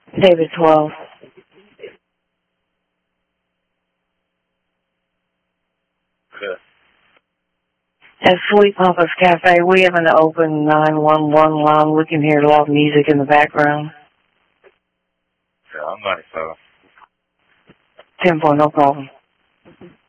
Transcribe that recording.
David 12. Good. At Sweet Papa's Cafe, we have an open 911 line. We can hear loud music in the background. Yeah, I'm 97. 10-4, no problem.